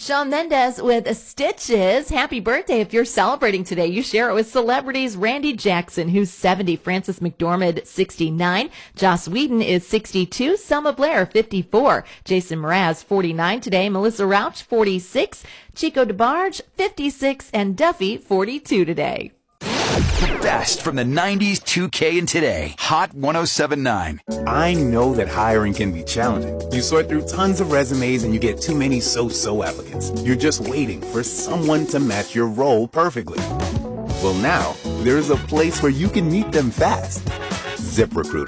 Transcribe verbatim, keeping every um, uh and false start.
Shawn Mendes with Stitches. Happy birthday. If you're celebrating today, you share it with celebrities. Randy Jackson, who's seventy. Frances McDormand, sixty-nine. Joss Whedon is sixty-two. Selma Blair, fifty-four. Jason Mraz, forty-nine today. Melissa Rauch, forty-six. Chico DeBarge, fifty-six. And Duffy, forty-two today. The best from the nineties, two K, and today. Hot one oh seven point nine. I know that hiring can be challenging. You sort through tons of resumes and you get too many so-so applicants. You're just waiting for someone to match your role perfectly. Well, now, there's a place where you can meet them fast. ZipRecruiter.